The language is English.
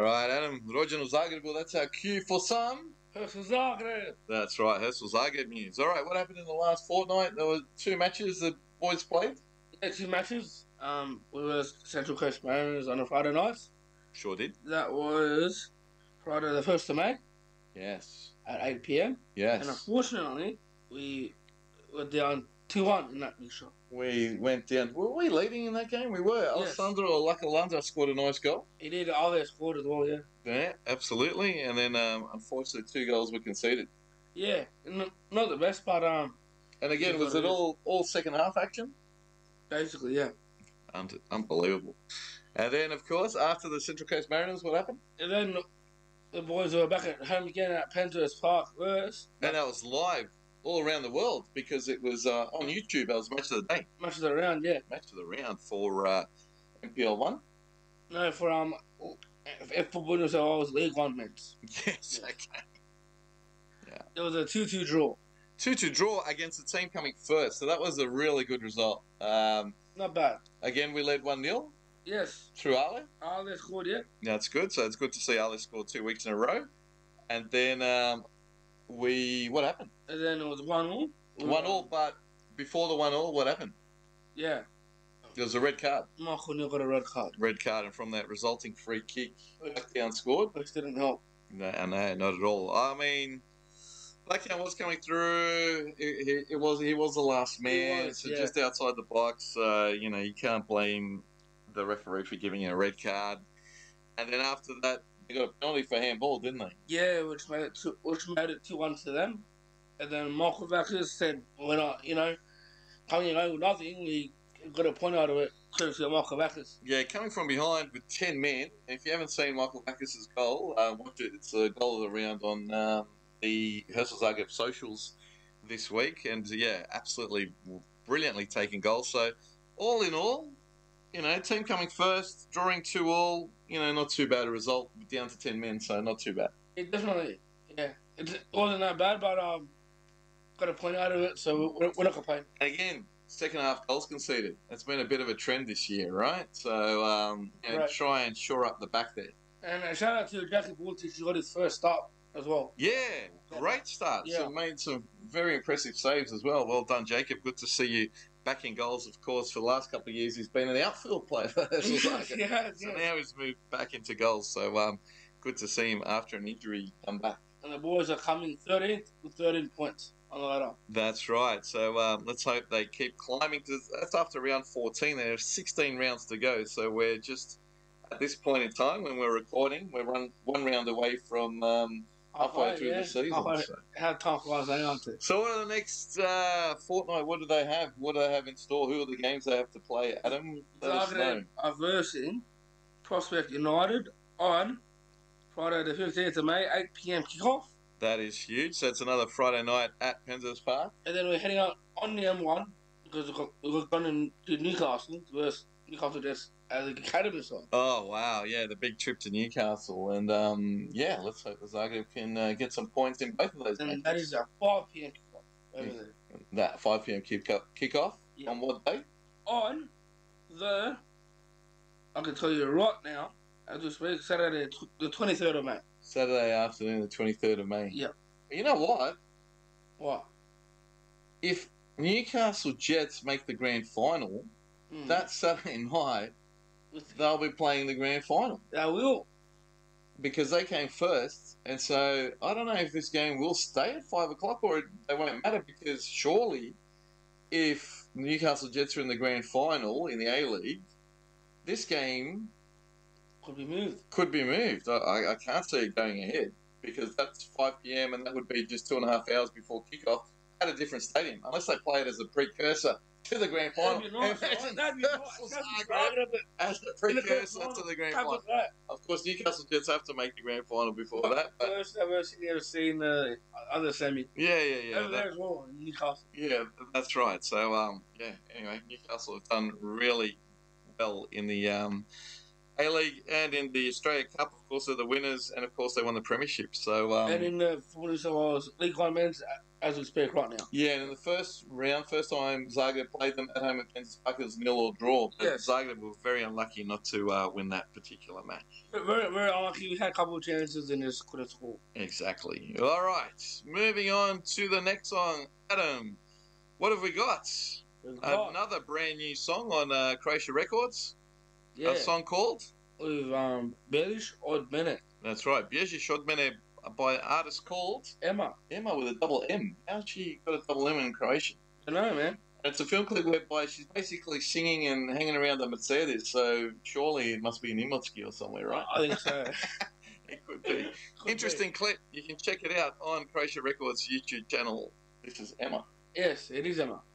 All right, Adam. Rođen u Zagrebu. That's our cue for some. Herschel Zagreb. That's right, Herschel Zagreb news. All right, what happened in the last fortnight? There were 2 matches the boys played. Yeah, 2 matches. We were Central Coast Mariners on a Friday night. Sure did. That was Friday the 1st of May Yes. at 8 p.m. Yes. And unfortunately, we were down 2-1 in that mixture. We went down. Were we leading in that game? We were. Yes. Alessandro Lacalanda scored a nice goal. He did. Alves scored as well, yeah. Yeah, absolutely. And then, unfortunately, 2 goals were conceded. Yeah, not the best, but And again, was it all second half action? basically, yeah. Unbelievable. And then, of course, after the Central Coast Mariners, what happened? And then the boys were back at home again at Penshurst Park first. And that was live all around the world because it was on YouTube. That was Match of the Day. Match of the round, yeah. Match of the round for MPL 1. No, for if football was always League 1 minutes. Yes, okay. Yeah. It was a 2-2 draw. 2-2 draw against the team coming first. So that was a really good result. Not bad. Again, we led 1-0 Yes. through Ale. Alves scored, yeah. That's good. So it's good to see Ale score 2 weeks in a row. And then what happened? And then it was 1-1. 1-1, but before the 1-1, what happened? Yeah. There was a red card. Michael Neal got a red card. Red card, and from that resulting free kick, Blackdown scored. Which didn't help. No, not at all. I mean, Blackdown was coming through. He was the last man. Was, so yeah. just outside the box. You can't blame the referee for giving him a red card. And then after that, they got a penalty for handball, didn't they? Yeah, which made it 2-1 to them. And then Michael Vackers said, "We're not, coming away with nothing. We got a point out of it." Courtesy of Michael Vackers. Yeah, coming from behind with 10 men. If you haven't seen Michael Vackers' goal, watch it. It's a goal of the round on the Herschel Zagreb socials this week. And yeah, absolutely brilliantly taken goal. So all in all, team coming first, drawing 2-2, not too bad a result, down to 10 men, so not too bad. It definitely, yeah. It wasn't that bad, but got a point out of it, so we're not complaining. Again, second half goals conceded. That's been a bit of a trend this year, right? So Right. try and shore up the back there. And a shout out to Jackie Bultich, who got his first start as well. Yeah, great start. Yeah. So made some very impressive saves as well. Well done, Jacob. Good to see you back in goals, of course. For the last couple of years, he's been an outfield player for Herschel Zagreb. Yeah. So now he's moved back into goals. So good to see him after an injury come back. And the boys are coming 13th with 13 points on the ladder. That's right. So let's hope they keep climbing. That's after round 14. There are 16 rounds to go. So we're just, at this point in time when we're recording, we're one round away from halfway through the season. So. How time flies, aren't it? So what are the next fortnight? What do they have? What do they have in store? Who are the games they have to play? Adam, let us know. Zagreb are versing Prospect United on Friday the 15th of May, 8 p.m. kickoff. That is huge. So it's another Friday night at Penshurst Park. And then we're heading out on the M1 because we're going to Newcastle versus Newcastle just as a academy side. Oh, wow. Yeah, the big trip to Newcastle. And, let's hope the Zagreb can get some points in both of those matches. And that is a 5 p.m. kickoff over there. That 5 p.m. kickoff? Yeah. On what day? On the, I can tell you right now, as we speak, Saturday the 23rd of May. Saturday afternoon, the 23rd of May. Yeah. You know what? What? If Newcastle Jets make the grand final, that Saturday night, they'll be playing the grand final. They will. Because they came first, and so I don't know if this game will stay at 5 o'clock or it won't matter, because surely if Newcastle Jets are in the grand final in the A-League, this game Could be moved. could be moved. I can't see it going ahead, because that's 5 p.m. and that would be just 2.5 hours before kickoff at a different stadium, unless they play it as a precursor to the grand final. That'd be nice. Imagine That'd be Herschel nice. Zagreb as the precursor to the grand How final. about that? Of course, Newcastle Jets have to make the grand final before that. But First I've ever seen the other semi. yeah. Over there as well, in Newcastle. Yeah, that's right. So, anyway, Newcastle have done really well in the A-League and in the Australia Cup, of course, they're the winners, and of course they won the premiership. So, and in the New South Wales League One men's, as we speak right now. yeah, and in the first round, first time Zagreb played them at home against Buckers, 0 or draw. But Yes. Zagreb were very unlucky not to win that particular match. Very, very unlucky. We had a couple of chances and just couldn't score. Exactly. All right, moving on to the next song. Adam, what have we got? We've got, Another brand new song on Croatia Records. yeah, A song called? with Belish Od Mene, That's right. Bježiš od mene by an artist called Emma. Emma with a double M. How's she got a double M in Croatian? I know, man. It's a film clip whereby she's basically singing and hanging around the Mercedes, so surely it must be in Imotski or somewhere, right? I think so. It could be. Interesting clip. You can check it out on Croatia Records' YouTube channel. This is Emma. Yes, it is Emma.